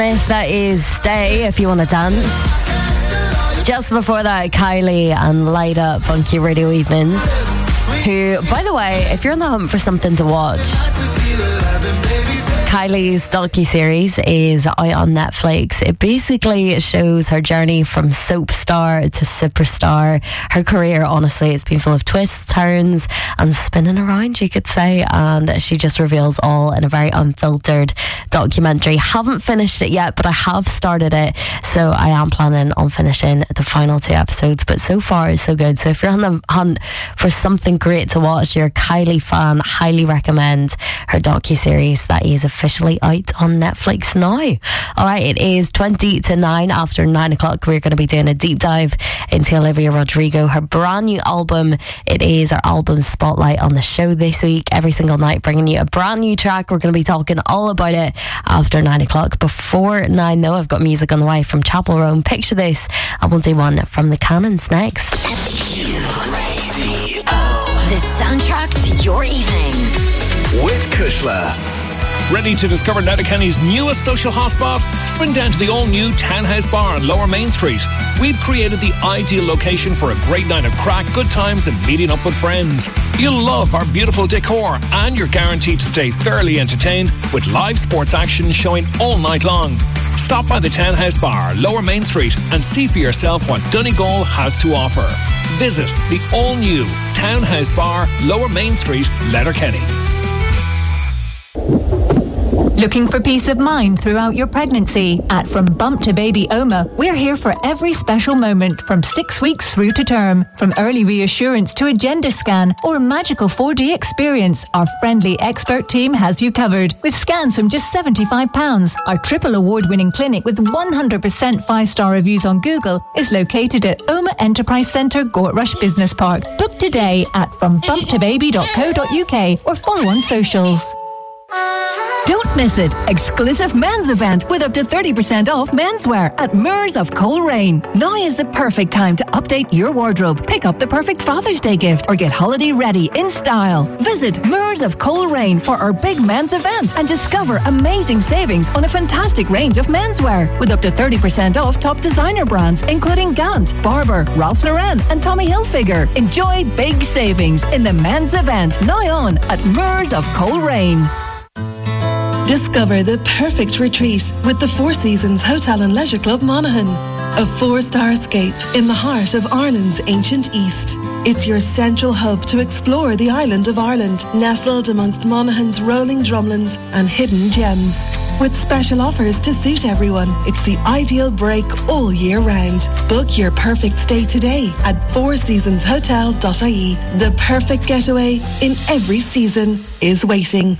That is Stay If You Want to Dance. Just before that, Kylie and Light Up on Q Radio Evenings. Who, by the way, if you're on the hunt for something to watch, Kylie's docuseries is out on Netflix. It basically shows her journey from soap star to superstar. Her career, honestly, it's been full of twists, turns, and spinning around, you could say. And she just reveals all in a very unfiltered documentary. Haven't finished it yet, but I have started it. So I am planning on finishing the final 2 episodes. But so far, it's so good. So if you're on the hunt for something great to watch, you're a Kylie fan, highly recommend her docuseries that is officially out on Netflix now. Alright, it is 20 to 9. After 9 o'clock, we're going to be doing a deep dive into Olivia Rodrigo, her brand new album. It is our album spotlight on the show this week, every single night, bringing you a brand new track. We're going to be talking all about it after 9 o'clock. Before 9 though, I've got music on the way from Chapel Roan. Picture This, and we'll do one from the Cannons next. The soundtrack to your evenings. With Kushla. Ready to discover Letterkenny's newest social hotspot? Swing down to the all-new Townhouse Bar on Lower Main Street. We've created the ideal location for a great night of crack, good times and meeting up with friends. You'll love our beautiful decor and you're guaranteed to stay thoroughly entertained with live sports action showing all night long. Stop by the Townhouse Bar, Lower Main Street and see for yourself what Donegal has to offer. Visit the all-new Townhouse Bar, Lower Main Street, Letterkenny. Looking for peace of mind throughout your pregnancy? At From Bump to Baby Oma, we're here for every special moment from 6 weeks through to term. From early reassurance to a gender scan or a magical 4D experience, our friendly expert team has you covered. With scans from just £75, our triple award-winning clinic with 100% 5-star reviews on Google is located at Oma Enterprise Centre, Gortrush Business Park. Book today at frombumptobaby.co.uk or follow on socials. Don't miss it. Exclusive men's event with up to 30% off menswear at Moors of Coleraine. Now is the perfect time to update your wardrobe. Pick up the perfect Father's Day gift or get holiday ready in style. Visit Moors of Coleraine for our big men's event and discover amazing savings on a fantastic range of menswear with up to 30% off top designer brands including Gant, Barber, Ralph Lauren and Tommy Hilfiger. Enjoy big savings in the men's event now on at Moors of Coleraine. Discover the perfect retreat with the Four Seasons Hotel and Leisure Club Monaghan. A 4-star escape in the heart of Ireland's ancient East. It's your central hub to explore the island of Ireland, nestled amongst Monaghan's rolling drumlins and hidden gems. With special offers to suit everyone, it's the ideal break all year round. Book your perfect stay today at fourseasonshotel.ie. The perfect getaway in every season is waiting.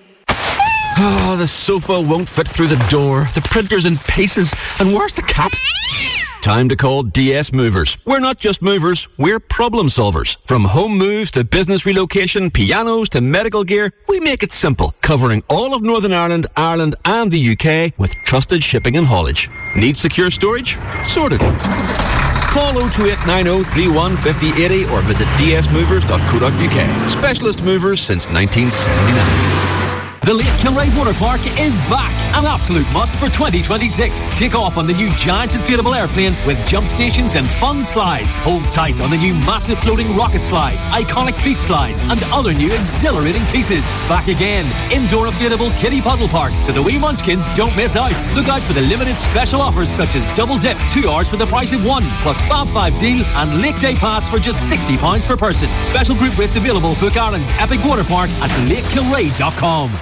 Oh, the sofa won't fit through the door. The printer's in pieces. And where's the cat? Time to call DS Movers. We're not just movers, we're problem solvers. From home moves to business relocation, pianos to medical gear, we make it simple, covering all of Northern Ireland, Ireland and the UK with trusted shipping and haulage. Need secure storage? Sorted. Call 02890 31 50 80 or visit dsmovers.co.uk. Specialist movers since 1979. The Lake Kilray Water Park is back. An absolute must for 2026. Take off on the new giant inflatable airplane with jump stations and fun slides. Hold tight on the new massive floating rocket slide, iconic beast slides, and other new exhilarating pieces. Back again. Indoor inflatable kiddie puddle park, so the wee munchkins don't miss out. Look out for the limited special offers such as double dip, 2 hours for the price of 1, plus Fab 5 deal and Lake Day Pass for just £60 per person. Special group rates available. Book Ireland's Epic Water Park at lakekilray.com.